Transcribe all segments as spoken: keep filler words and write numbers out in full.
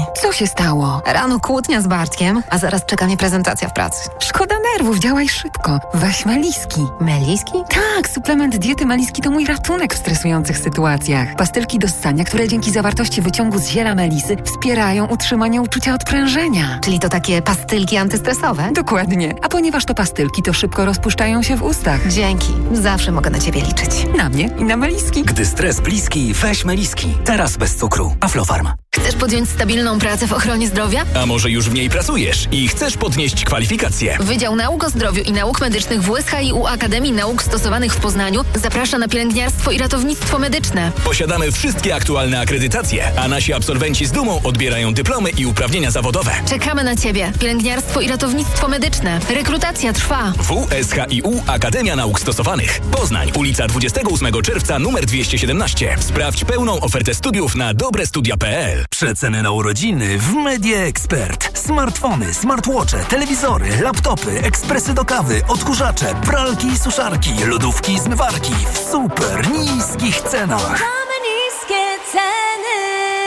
Co się stało? Rano kłótnia z Bartkiem, a zaraz czeka mnie prezentacja w pracy. Szkoda nerwów, działaj szybko. Weź Meliski. Meliski? Tak, suplement diety Meliski to mój ratunek w stresujących sytuacjach. Pastylki do ssania, które dzięki zawartości wyciągu z ziela melisy wspierają utrzymanie uczucia odprężenia. Czyli to takie pastylki antystresowe? Dokładnie. A ponieważ to pastylki, to szybko rozpuszczają się w ustach. Dzięki. Zawsze mogę na Ciebie liczyć. Na mnie i na Meliski. Gdy stres bliski, weź Meliski. Teraz bez cukru. Aflofarm. Chcesz podjąć stabilną pracę w ochronie zdrowia? A może już w niej pracujesz i chcesz podnieść kwalifikacje? Wydział Nauk o Zdrowiu i Nauk Medycznych w U S H I U Akademii Nauk Stosowanych w Poznaniu zaprasza na pielęgniarstwo i ratownictwo medyczne. Posiadamy wszystkie aktualne akredytacje, a nasi absolwenci z dumą odbierają dyplomy i uprawnienia zawodowe. Czekamy na Ciebie. Pielęgniarstwo i ratownictwo medyczne. Rekrutacja trwa. W S H I U Akademia Nauk Stosowanych. Poznań, ulica dwudziestego ósmego czerwca, numer dwieście siedemnaście. Sprawdź pełną ofertę studiów na dobrestudia kropka p l. Przeceny na urodziny w Media Expert. Smartfony, smartwatche, telewizory, laptopy, ekspresy do kawy, odkurzacze, pralki i suszarki, lodówki i zmywarki w super niskich cenach. Mamy niskie ceny.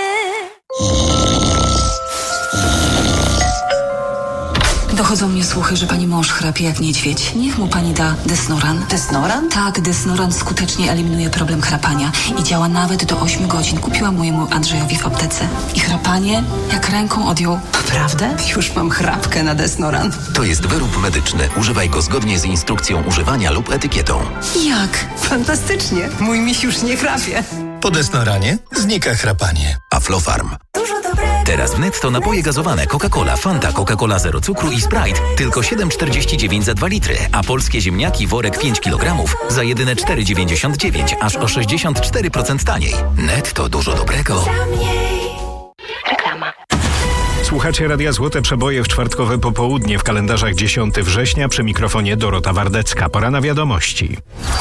Dochodzą mnie słuchy, że pani mąż chrapie jak niedźwiedź. Niech mu pani da Desnoran. Desnoran? Tak, Desnoran skutecznie eliminuje problem chrapania i działa nawet do ośmiu godzin. Kupiłam mojemu Andrzejowi w aptece. I chrapanie jak ręką odjął. Naprawdę? Już mam chrapkę na Desnoran. To jest wyrób medyczny. Używaj go zgodnie z instrukcją używania lub etykietą. Jak? Fantastycznie. Mój miś już nie chrapie. Po Desnoranie znika chrapanie. Aflofarm. Dużo dobrego. Teraz w Netto napoje gazowane Coca-Cola, Fanta, Coca-Cola zero cukru i Sprite tylko siedem czterdzieści dziewięć za dwa litry, a polskie ziemniaki worek pięć kilogramów za jedyne cztery dziewięćdziesiąt dziewięć, aż o sześćdziesiąt cztery procent taniej. Netto, dużo dobrego. Reklama. Słuchacie Radia Złote Przeboje w czwartkowe popołudnie, w kalendarzach dziesiątego września, przy mikrofonie Dorota Wardecka. Pora na wiadomości.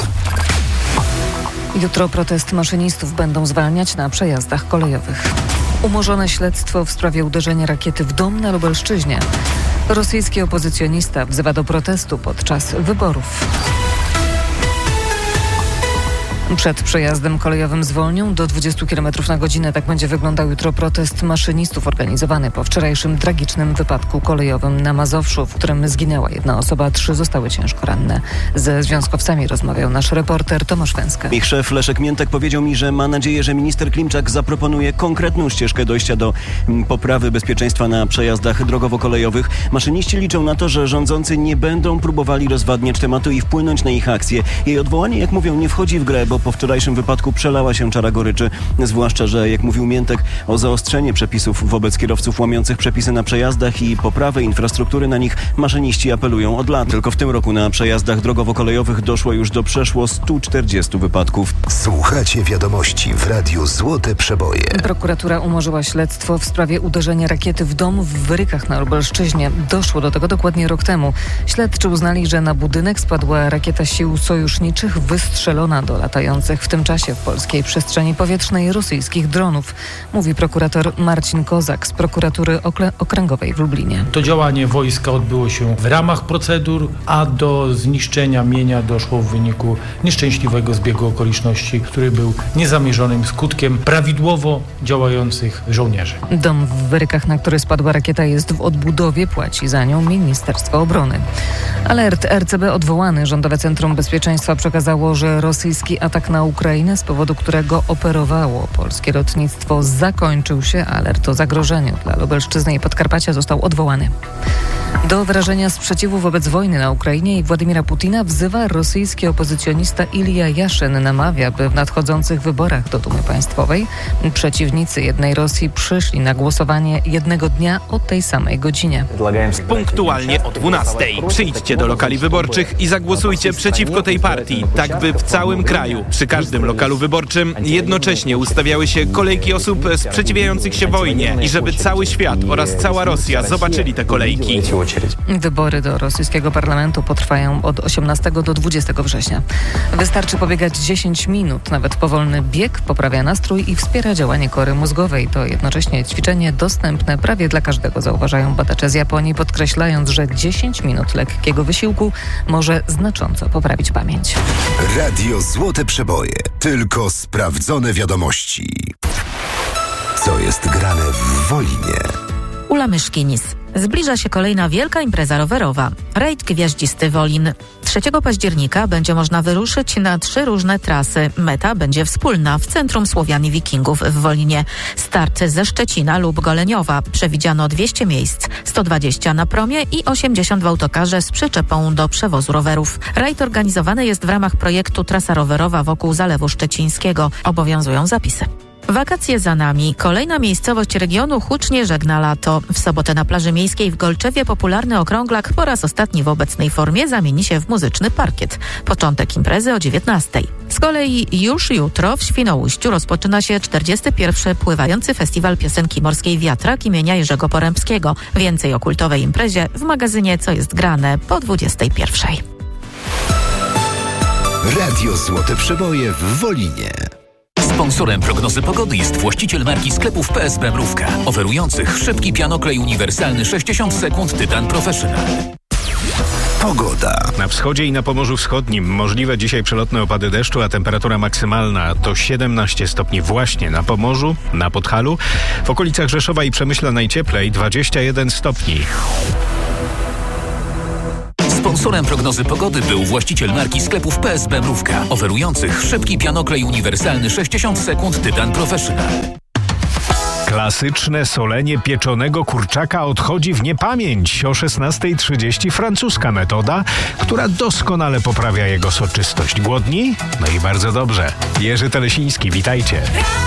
Jutro protest maszynistów będą zwalniać na przejazdach kolejowych. Umorzone śledztwo w sprawie uderzenia rakiety w dom na Lubelszczyźnie. Rosyjski opozycjonista wzywa do protestu podczas wyborów. Przed przejazdem kolejowym zwolnią do dwudziestu kilometrów na godzinę. Tak będzie wyglądał jutro protest maszynistów organizowany po wczorajszym tragicznym wypadku kolejowym na Mazowszu, w którym zginęła jedna osoba, a trzy zostały ciężko ranne. Ze związkowcami rozmawiał nasz reporter Tomasz Węska. Ich szef Leszek Miętek powiedział mi, że ma nadzieję, że minister Klimczak zaproponuje konkretną ścieżkę dojścia do poprawy bezpieczeństwa na przejazdach drogowo-kolejowych. Maszyniści liczą na to, że rządzący nie będą próbowali rozwadniać tematu i wpłynąć na ich akcję. Jej odwołanie, jak mówią, nie wchodzi w grę, bo po wczorajszym wypadku przelała się czara goryczy, zwłaszcza, że, jak mówił Miętek, o zaostrzenie przepisów wobec kierowców łamiących przepisy na przejazdach i poprawę infrastruktury na nich maszyniści apelują od lat. Tylko w tym roku na przejazdach drogowo-kolejowych doszło już do przeszło stu czterdziestu wypadków. Słuchacie wiadomości w Radiu Złote Przeboje. Prokuratura umorzyła śledztwo w sprawie uderzenia rakiety w dom w Wyrykach na Lubelszczyźnie. Doszło do tego dokładnie rok temu. Śledczy uznali, że na budynek spadła rakieta sił sojuszniczych wystrzelona do latających w tym czasie w polskiej przestrzeni powietrznej rosyjskich dronów, mówi prokurator Marcin Kozak z prokuratury Okle- okręgowej w Lublinie. To działanie wojska odbyło się w ramach procedur, a do zniszczenia mienia doszło w wyniku nieszczęśliwego zbiegu okoliczności, który był niezamierzonym skutkiem prawidłowo działających żołnierzy. Dom w Wyrykach, na który spadła rakieta, jest w odbudowie, płaci za nią Ministerstwo Obrony. Alert R C B odwołany. Rządowe Centrum Bezpieczeństwa przekazało, że rosyjski atak na Ukrainę, z powodu którego operowało polskie lotnictwo, zakończył się. Alert o zagrożeniu dla Lubelszczyzny i Podkarpacia został odwołany. Do wyrażenia sprzeciwu wobec wojny na Ukrainie i Władimira Putina wzywa rosyjski opozycjonista Ilja Jaszyn. Namawia, by w nadchodzących wyborach do Dumy Państwowej przeciwnicy jednej Rosji przyszli na głosowanie jednego dnia o tej samej godzinie. Punktualnie o dwunastej. Przyjdźcie do lokali wyborczych i zagłosujcie przeciwko tej partii, tak by w całym kraju, przy każdym lokalu wyborczym, jednocześnie ustawiały się kolejki osób sprzeciwiających się wojnie i żeby cały świat oraz cała Rosja zobaczyli te kolejki. Wybory do rosyjskiego parlamentu potrwają od osiemnastego do dwudziestego września. Wystarczy pobiegać dziesięć minut. Nawet powolny bieg poprawia nastrój i wspiera działanie kory mózgowej. To jednocześnie ćwiczenie dostępne prawie dla każdego, zauważają badacze z Japonii, podkreślając, że dziesięć minut lekkiego wysiłku może znacząco poprawić pamięć. Radio Złote Przeboje. Tylko sprawdzone wiadomości. Co jest jest grane w Wolinie. Ula Myszkinis. Zbliża się kolejna wielka impreza rowerowa. Rajd Gwiaździsty Wolin. trzeciego października będzie można wyruszyć na trzy różne trasy. Meta będzie wspólna w Centrum Słowian i Wikingów w Wolinie. Start ze Szczecina lub Goleniowa. Przewidziano dwieście miejsc, sto dwadzieścia na promie i osiemdziesiąt w autokarze z przyczepą do przewozu rowerów. Rajd organizowany jest w ramach projektu Trasa rowerowa wokół Zalewu Szczecińskiego. Obowiązują zapisy. Wakacje za nami. Kolejna miejscowość regionu hucznie żegna lato. W sobotę na plaży miejskiej w Golczewie popularny okrąglak po raz ostatni w obecnej formie zamieni się w muzyczny parkiet. Początek imprezy o dziewiętnastej. Z kolei już jutro w Świnoujściu rozpoczyna się czterdziesty pierwszy Pływający Festiwal Piosenki Morskiej Wiatrak imienia Jerzego Porębskiego. Więcej o kultowej imprezie w magazynie Co jest grane po dwudziestej pierwszej. Radio Złote Przeboje w Wolinie. Sponsorem prognozy pogody jest właściciel marki sklepów P S Bemrówka, oferujących szybki pianoklej uniwersalny sześćdziesiąt sekund Tytan Professional. Pogoda. Na wschodzie i na Pomorzu Wschodnim możliwe dzisiaj przelotne opady deszczu, a temperatura maksymalna to siedemnaście stopni właśnie na Pomorzu, na Podhalu. W okolicach Rzeszowa i Przemyśla najcieplej dwadzieścia jeden stopni. Sponsorem prognozy pogody był właściciel marki sklepów P S Bemrówka, oferujących szybki pianoklej uniwersalny sześćdziesiąt sekund Tytan Professional. Klasyczne solenie pieczonego kurczaka odchodzi w niepamięć. O szesnasta trzydzieści francuska metoda, która doskonale poprawia jego soczystość. Głodni? No i bardzo dobrze. Jerzy Telesiński, witajcie.